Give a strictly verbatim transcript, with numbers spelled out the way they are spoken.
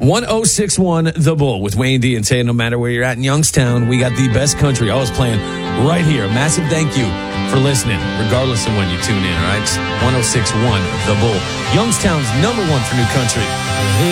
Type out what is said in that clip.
one oh six one The Bull with Wayne D and Tay. No matter where you're at in Youngstown, we got the best country always playing right here. Massive thank you for listening, regardless of when you tune in, all right? one oh six one The Bull, Youngstown's number one for new country.